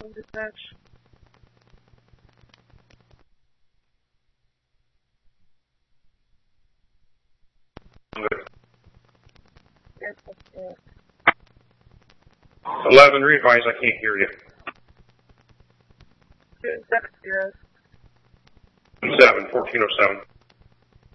Dispatch. Good. Yes, that's it. 11, revise, I can't hear you. 270. 7, 1407.